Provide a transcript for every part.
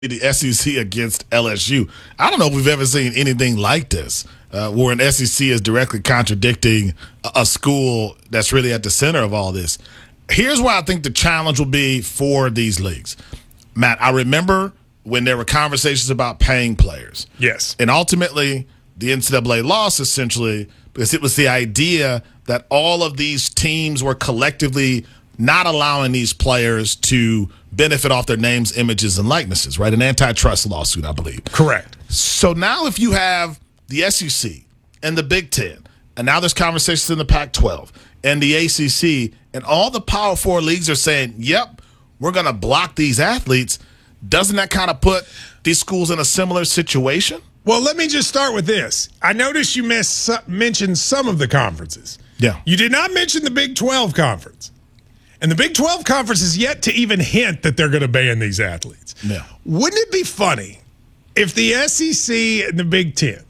the SEC against LSU. I don't know if we've ever seen anything like this, where an SEC is directly contradicting a school that's really at the center of all this. Here's where I think the challenge will be for these leagues. Matt, I remember when there were conversations about paying players. Yes. And ultimately, the NCAA lost essentially because it was the idea that all of these teams were collectively not allowing these players to benefit off their names, images, and likenesses, right? An antitrust lawsuit, I believe. Correct. So now if you have the SEC and the Big Ten, and now there's conversations in the Pac-12 and the ACC, and all the Power Four leagues are saying, yep, we're going to block these athletes, doesn't that kind of put these schools in a similar situation? Well, let me just start with this. I noticed you mentioned some of the conferences. Yeah. You did not mention the Big 12 conference. And the Big 12 conference is yet to even hint that they're going to ban these athletes. Yeah. Wouldn't it be funny if the SEC and the Big 10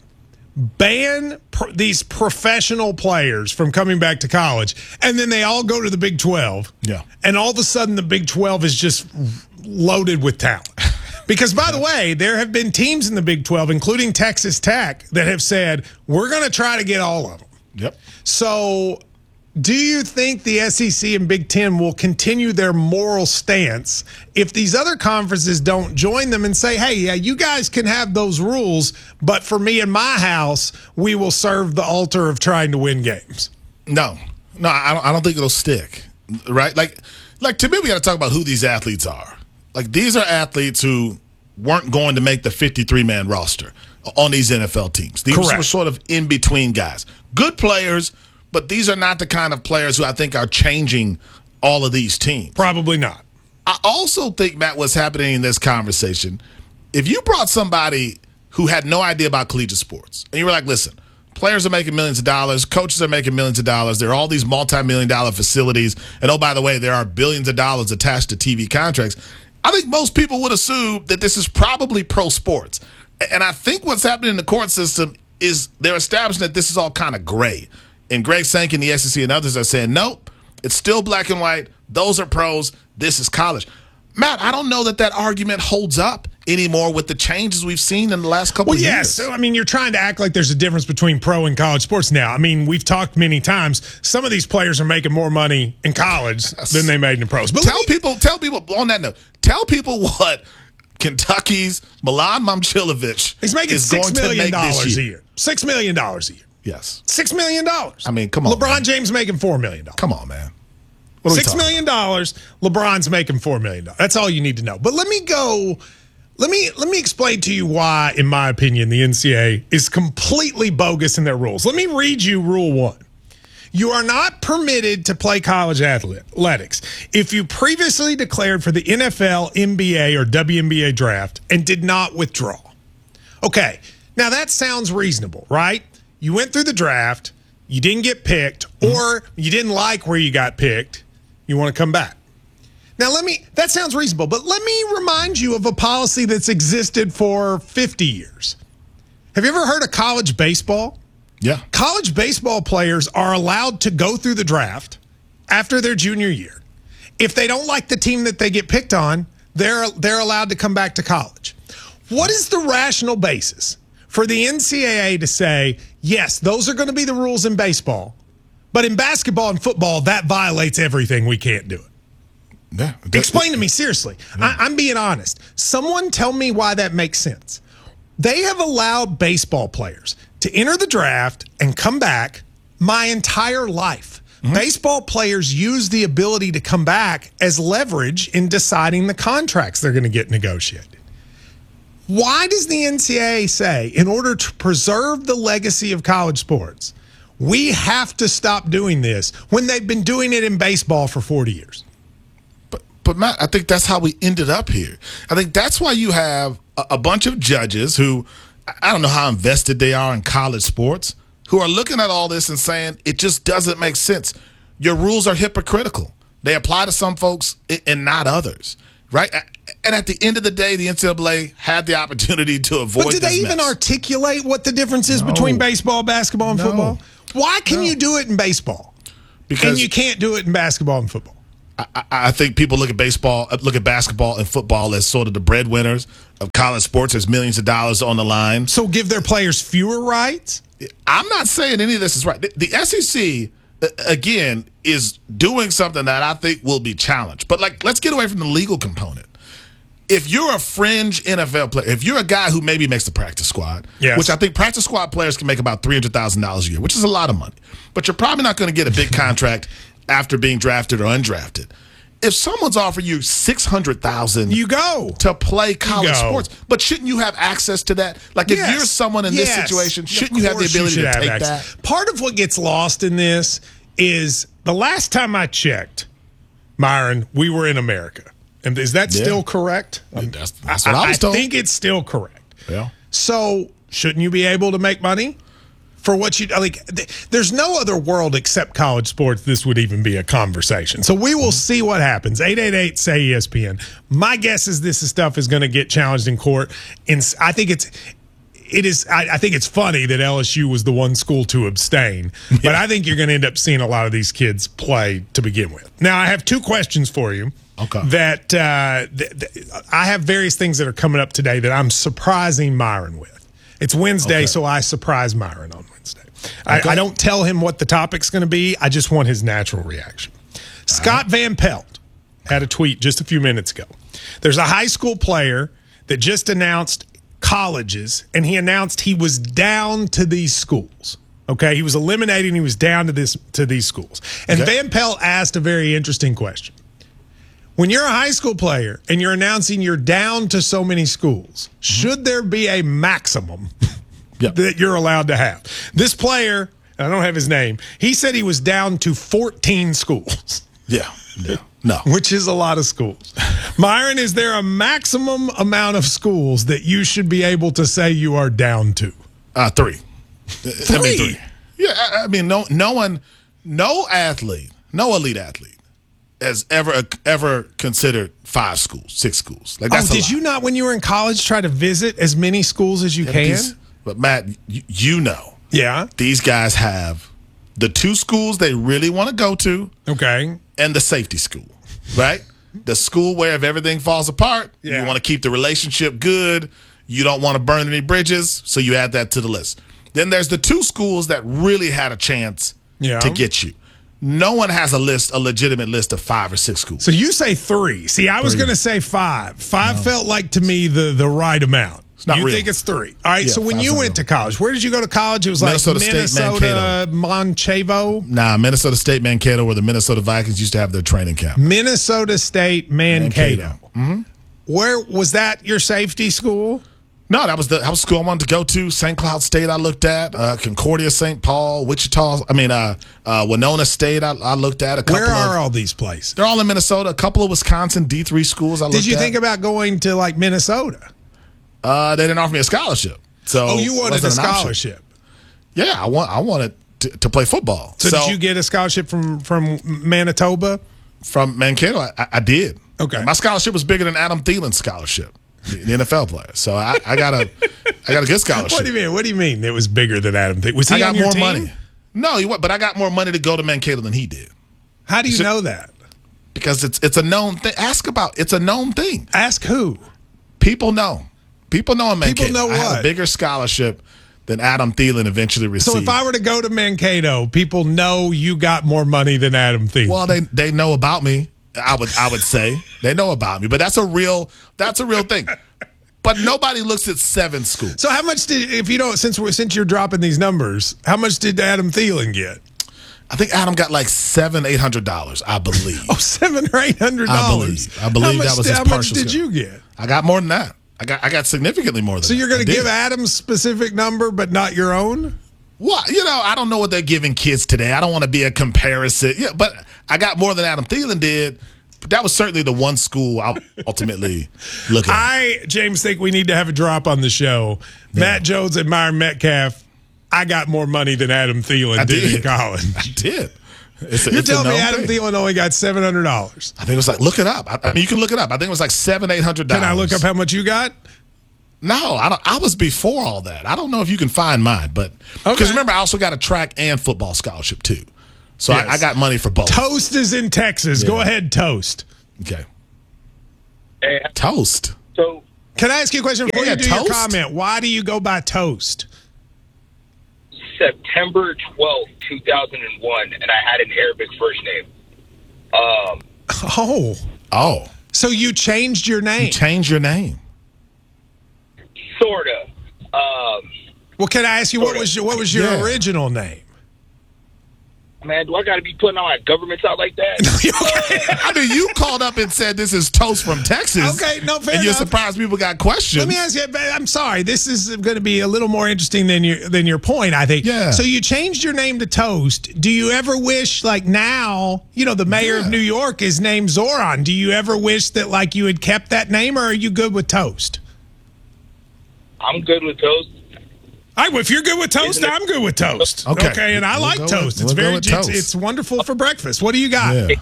ban these professional players from coming back to college, and then they all go to the Big 12, yeah, and all of a sudden the Big 12 is just loaded with talent? Because, by the way, there have been teams in the Big 12, including Texas Tech, that have said, we're going to try to get all of them. Yep. So do you think the SEC and Big Ten will continue their moral stance if these other conferences don't join them and say, hey, yeah, you guys can have those rules, but for me and my house, we will serve the altar of trying to win games? No, I don't think it'll stick, right? Like to me, we got to talk about who these athletes are. Like, these are athletes who weren't going to make the 53-man roster on these NFL teams. These Correct. were sort of in-between guys. Good players, but these are not the kind of players who I think are changing all of these teams. Probably not. I also think, Matt, what's happening in this conversation, if you brought somebody who had no idea about collegiate sports, and you were like, listen, players are making millions of dollars, coaches are making millions of dollars, there are all these multi-million-dollar facilities, and oh, by the way, there are billions of dollars attached to TV contracts, I think most people would assume that this is probably pro sports. And I think what's happening in the court system is they're establishing that this is all kind of gray. And Greg Sankey and the SEC and others are saying, nope, it's still black and white. Those are pros. This is college. Matt, I don't know that argument holds up anymore with the changes we've seen in the last couple of years. Well, yes. So, I mean, you're trying to act like there's a difference between pro and college sports now. I mean, we've talked many times. Some of these players are making more money in college than they made in the pros. But tell people on that note, tell people what Kentucky's Milan Momcilovic he's making is $6 million a year. $6 million a year. Yes. $6 million. I mean, come on. LeBron man. James making $4 million. Come on, man. $6 million. LeBron's making $4 million. That's all you need to know. But let me explain to you why, in my opinion, the NCAA is completely bogus in their rules. Let me read you Rule 1. You are not permitted to play college athletics if you previously declared for the NFL, NBA, or WNBA draft and did not withdraw. Okay, now that sounds reasonable, right? You went through the draft, you didn't get picked, or you didn't like where you got picked, you want to come back. Now, that sounds reasonable, but let me remind you of a policy that's existed for 50 years. Have you ever heard of college baseball? Yeah. College baseball players are allowed to go through the draft after their junior year. If they don't like the team that they get picked on, they're allowed to come back to college. What is the rational basis for the NCAA to say, yes, those are going to be the rules in baseball, but in basketball and football, that violates everything, we can't do it? Yeah, Explain to me, seriously. Yeah. I'm being honest. Someone tell me why that makes sense. They have allowed baseball players to enter the draft and come back my entire life. Mm-hmm. Baseball players use the ability to come back as leverage in deciding the contracts they're going to get negotiated. Why does the NCAA say, in order to preserve the legacy of college sports, we have to stop doing this when they've been doing it in baseball for 40 years? But Matt, I think that's how we ended up here. I think that's why you have a bunch of judges who, I don't know how invested they are in college sports, who are looking at all this and saying, it just doesn't make sense. Your rules are hypocritical. They apply to some folks and not others, right? And at the end of the day, the NCAA had the opportunity to avoid this. But did they even articulate what the difference is between baseball, basketball, and football? Why can you do it in baseball and you can't do it in basketball and football? I think people look at basketball and football as sort of the breadwinners of college sports. There's millions of dollars on the line. So give their players fewer rights? I'm not saying any of this is right. The SEC, again, is doing something that I think will be challenged. But, let's get away from the legal component. If you're a fringe NFL player, if you're a guy who maybe makes the practice squad, yes, which I think practice squad players can make about $300,000 a year, which is a lot of money, but you're probably not going to get a big contract after being drafted or undrafted. If someone's offering you $600,000, you go to play college sports, but shouldn't you have access to that? If you're someone in this situation, shouldn't you have the ability to take that? Part of what gets lost in this is the last time I checked, Myron, we were in America. And is that still correct? That's what I was told. I think it's still correct. Yeah. So shouldn't you be able to make money for what you like? There's no other world except college sports this would even be a conversation. So we will see what happens. 888 say ESPN. My guess is this stuff is going to get challenged in court. And I think I think it's funny that LSU was the one school to abstain, but I think you're going to end up seeing a lot of these kids play to begin with. Now, I have two questions for you. Okay. That I have various things that are coming up today that I'm surprising Myron with. It's Wednesday, so I surprise Myron on Wednesday. Okay. I don't tell him what the topic's going to be. I just want his natural reaction. Scott Van Pelt had a tweet just a few minutes ago. There's a high school player that just announced colleges, and he announced he was down to these schools. Okay, he was eliminating. He was down to these schools. And Van Pelt asked a very interesting question. When you're a high school player and you're announcing you're down to so many schools, should there be a maximum that you're allowed to have? This player, and I don't have his name, he said he was down to 14 schools. Yeah. No. Which is a lot of schools. Myron, is there a maximum amount of schools that you should be able to say you are down to? 3. 3? I mean, 3. Yeah, I mean, no elite athlete has ever considered 5 schools, 6 schools. Did you not, when you were in college, try to visit as many schools as you can? But Matt, yeah, these guys have the 2 schools they really want to go to, and the safety school, right? The school where if everything falls apart, you want to keep the relationship good. You don't want to burn any bridges, so you add that to the list. Then there's the 2 schools that really had a chance to get you. No one has a legitimate list of 5 or 6 schools. So you say 3. See, I was going to say 5. 5 felt like to me the right amount. It's not you real. think it's 3. All right, so when you went to college, where did you go to college? It was Minnesota like State, Mankato? Nah, Minnesota State, Mankato, where the Minnesota Vikings used to have their training camp. Minnesota State, Mankato. Mm-hmm. Where was that your safety school? No, that was the school I wanted to go to. St. Cloud State I looked at. Concordia, St. Paul, Wichita. Winona State I looked at. Where are all these places? They're all in Minnesota. A couple of Wisconsin D3 schools I looked at. Did you think about going to Minnesota? They didn't offer me a scholarship. So you wanted a scholarship? Yeah, I wanted to play football. So did you get a scholarship from Manitoba? From Mankato, I did. Okay. My scholarship was bigger than Adam Thielen's scholarship, the NFL player. So I got a good scholarship. What do you mean it was bigger than Adam Thielen? Was he on your more team? Money. No, but I got more money to go to Mankato than he did. How do you know that? Because it's a known thing. It's a known thing. Ask who? People know. People know in Mankato. People know what? I had a bigger scholership than Adam Thielen eventually received. So if I were to go to Mankato, people know you got more money than Adam Thielen. Well, they know about me. I would say they know about me, but that's a real thing. But nobody looks at 7 schools. So how much since you're dropping these numbers, how much did Adam Thielen get? I think Adam got like $700-800, I believe. Oh, $700 or $800. I believe that was his partial. How much did you get? I got more than that. I got significantly more than that. So you're going to give Adam's specific number, but not your own? Well, I don't know what they're giving kids today. I don't want to be a comparison. Yeah, but I got more than Adam Thielen did. But that was certainly the one school I'll ultimately look at. James, think we need to have a drop on the show. Yeah. Matt Jones and Myron Metcalf, I got more money than Adam Thielen did in college. I did. You're telling me Adam Thielen only got $700? I think it was like, look it up. I mean, you can look it up. I think it was like $700-800. Can I look up how much you got? No, I was before all that. I don't know if you can find mine, but because remember, I also got a track and football scholarship too. So Yes. I got money for both. Toast is in Texas. Yeah. Go ahead, Toast. Okay. Hey, Toast. so Can I ask you a question before Yeah, you do your Toast? comment? Why do you go by Toast? September 12th, 2001, and I had an Arabic first name. Oh, Oh. so you changed your name? Change your name. Sorta. Well, can I ask you what was your Yeah. original name? Man, do I got to be putting all my governments out like that? I mean, you called up and said this is Toast from Texas. Okay, no, fair And you're enough. surprised people got questions. Let me ask you. I'm sorry. This is going to be a little more interesting than your point, I think. Yeah. So you changed your name to Toast. Do you ever wish, like now, the mayor of Yeah. New York is named Zoran? Do you ever wish that like you had kept that name, or are you good with Toast? I'm good with toast. All right, well, if you're good with toast, I'm good with toast. Okay. And I We'll like go toast. with- It's we'll go very, with toast. it's wonderful for breakfast. What do you got? Yeah.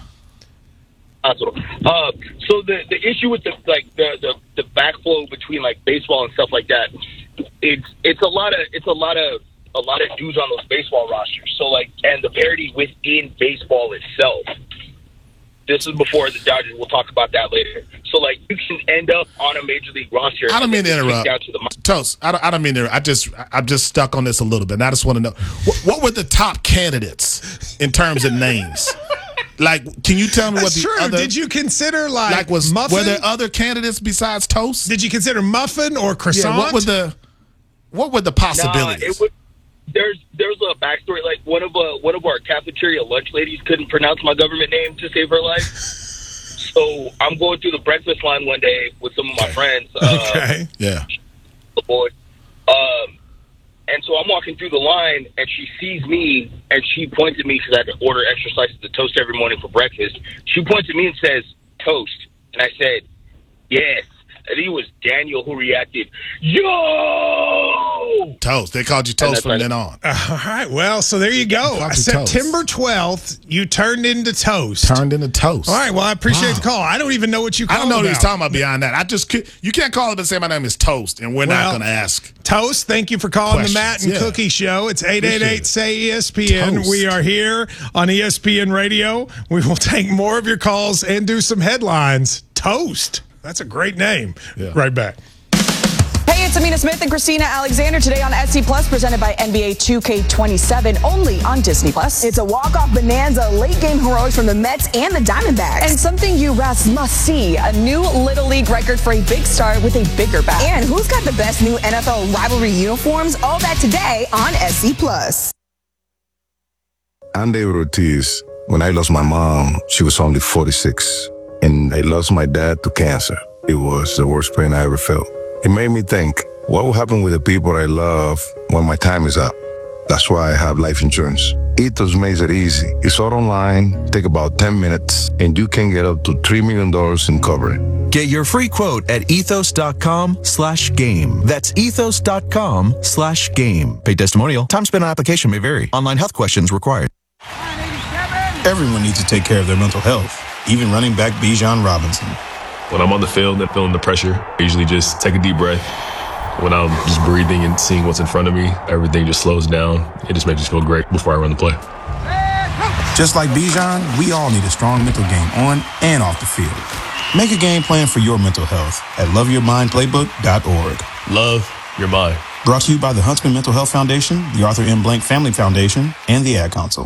So the issue with the backflow between like baseball and stuff like that, it's a lot of dudes on those baseball rosters. So like, and the parity within baseball itself. This is before the Dodgers. We'll talk about that later. So like, you can end up on a major league roster. I don't mean to and interrupt. down to the Toast, I don't mean to. I'm just stuck on this a little bit. And I just want to know what were the top candidates in terms of names? Like, can you tell me what That's the true. other? Did you consider like muffin? were there other candidates besides Toast? Did you consider muffin or croissant? What were the possibilities? There's a backstory. Like one of our cafeteria lunch ladies couldn't pronounce my government name to save her life. So I'm going through the breakfast line one day with some of my friends. Okay. Yeah. Boy. And so I'm walking through the line, and she sees me, and she points at me because I had to order extra slices of toast every morning for breakfast. She points at me and says, "Toast." And I said, "Yes." And it was Daniel who reacted, "Yo!" Toast. They called you Toast from then on. All right. Well, so there you go. Coffee September 12th, you turned into Toast. Turned into Toast. All right. Well, I appreciate Wow. the call. I don't even know what you called I don't know what about. he's talking about beyond that. You can't call up and say my name is Toast, and we're not Well, going to ask. Toast, thank you for calling Questions, the Matt and yeah. Cookie Show. It's Appreciate 888-SAY-ESPN. Toast. We are here on ESPN Radio. We will take more of your calls and do some headlines. Toast. That's a great name. Yeah. Right back. Hey, it's Amina Smith and Christina Alexander today on SC Plus, presented by NBA 2K27, only on Disney Plus. It's a walk-off bonanza, late-game heroics from the Mets and the Diamondbacks. And something you refs must see, a new Little League record for a big star with a bigger bat. And who's got the best new NFL rivalry uniforms? All that today on SC Plus. I'm David Ortiz. When I lost my mom, she was only 46. And I lost my dad to cancer. It was the worst pain I ever felt. It made me think, what will happen with the people I love when my time is up? That's why I have life insurance. Ethos makes it easy. It's all online, take about 10 minutes, and you can get up to $3 million in coverage. Get your free quote at ethos.com/game. That's ethos.com/game. Paid testimonial. Time spent on application may vary. Online health questions required. Everyone needs to take care of their mental health, even running back Bijan Robinson. When I'm on the field and feeling the pressure, I usually just take a deep breath. When I'm just breathing and seeing what's in front of me, everything just slows down. It just makes me feel great before I run the play. Just like Bijan, we all need a strong mental game on and off the field. Make a game plan for your mental health at loveyourmindplaybook.org. Love your mind. Brought to you by the Huntsman Mental Health Foundation, the Arthur M. Blank Family Foundation, and the Ad Council.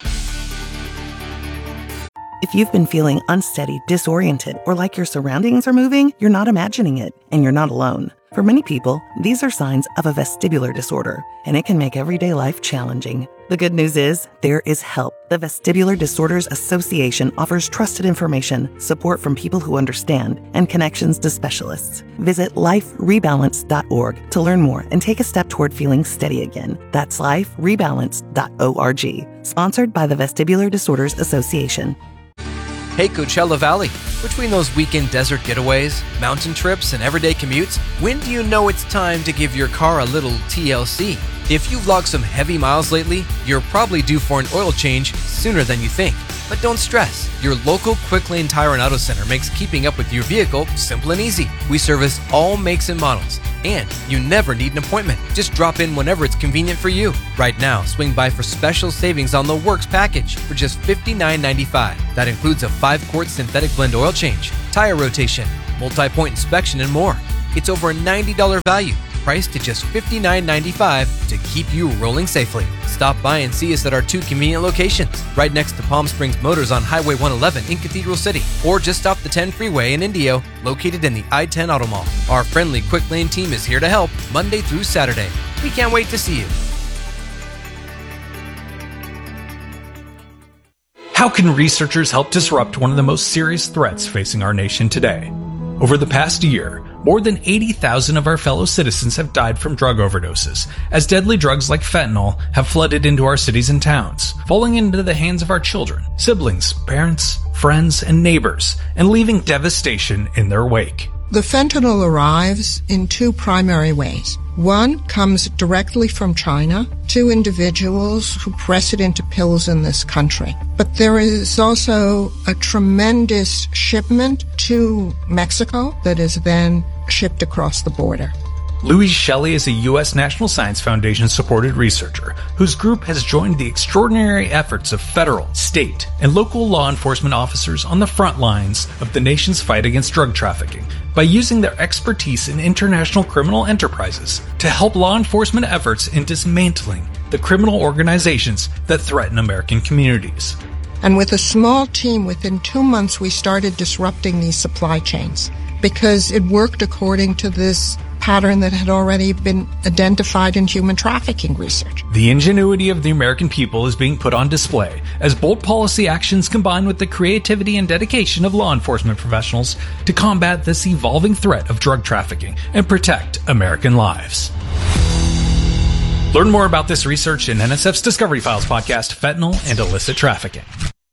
If you've been feeling unsteady, disoriented, or like your surroundings are moving, you're not imagining it, and you're not alone. For many people, these are signs of a vestibular disorder, and it can make everyday life challenging. The good news is, there is help. The Vestibular Disorders Association offers trusted information, support from people who understand, and connections to specialists. Visit liferebalance.org to learn more and take a step toward feeling steady again. That's liferebalance.org. Sponsored by the Vestibular Disorders Association. Hey, Coachella Valley. Between those weekend desert getaways, mountain trips, and everyday commutes, when do you know it's time to give your car a little TLC? If you've logged some heavy miles lately, you're probably due for an oil change sooner than you think. But don't stress. Your local Quick Lane Tire and Auto Center makes keeping up with your vehicle simple and easy. We service all makes and models, And you never need an appointment. Just drop in whenever it's convenient for you. Right now, swing by for special savings on the Works package for just $59.95. That includes a 5-quart synthetic blend oil change, tire rotation, multi-point inspection, and more. It's over a $90 value, priced at just $59.95 to keep you rolling safely. Stop by and see us at our 2 convenient locations, right next to Palm Springs Motors on Highway 111 in Cathedral City, or just off the 10 freeway in Indio, located in the I-10 Auto Mall. Our friendly Quick Lane team is here to help Monday through Saturday. We can't wait to see you. How can researchers help disrupt one of the most serious threats facing our nation today? Over the past year, more than 80,000 of our fellow citizens have died from drug overdoses, as deadly drugs like fentanyl have flooded into our cities and towns, falling into the hands of our children, siblings, parents, friends, and neighbors, and leaving devastation in their wake. The fentanyl arrives in 2 primary ways. One comes directly from China to individuals who press it into pills in this country. But there is also a tremendous shipment to Mexico that is then shipped across the border. Louise Shelley is a U.S. National Science Foundation-supported researcher whose group has joined the extraordinary efforts of federal, state, and local law enforcement officers on the front lines of the nation's fight against drug trafficking by using their expertise in international criminal enterprises to help law enforcement efforts in dismantling the criminal organizations that threaten American communities. And with a small team, within 2 months, we started disrupting these supply chains because it worked according to this pattern that had already been identified in human trafficking research. The ingenuity of the American people is being put on display as bold policy actions combine with the creativity and dedication of law enforcement professionals to combat this evolving threat of drug trafficking and protect American lives. Learn more about this research in NSF's Discovery Files podcast, Fentanyl and Illicit Trafficking.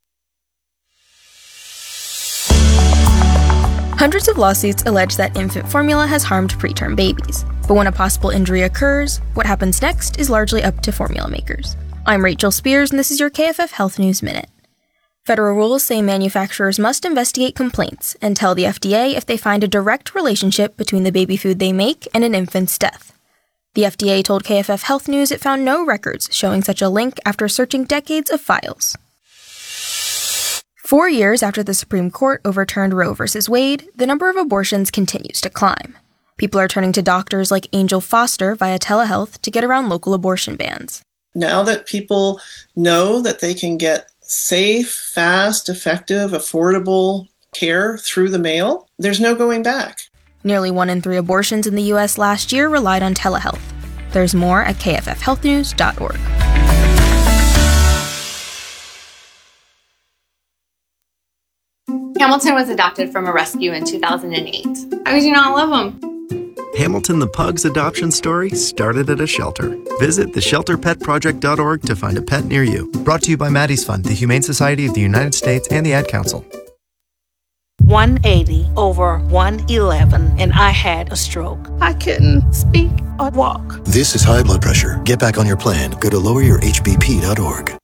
Hundreds of lawsuits allege that infant formula has harmed preterm babies. But when a possible injury occurs, what happens next is largely up to formula makers. I'm Rachel Spears, and this is your KFF Health News Minute. Federal rules say manufacturers must investigate complaints and tell the FDA if they find a direct relationship between the baby food they make and an infant's death. The FDA told KFF Health News it found no records showing such a link after searching decades of files. 4 years after the Supreme Court overturned Roe v. Wade, the number of abortions continues to climb. People are turning to doctors like Angel Foster via telehealth to get around local abortion bans. Now that people know that they can get safe, fast, effective, affordable care through the mail, there's no going back. Nearly 1 in 3 abortions in the U.S. last year relied on telehealth. There's more at kffhealthnews.org. Hamilton was adopted from a rescue in 2008. How could you not love him? Hamilton the Pug's adoption story started at a shelter. Visit theshelterpetproject.org to find a pet near you. Brought to you by Maddie's Fund, the Humane Society of the United States, and the Ad Council. 180 over 111, and I had a stroke. I couldn't speak or walk. This is high blood pressure. Get back on your plan. Go to loweryourhbp.org.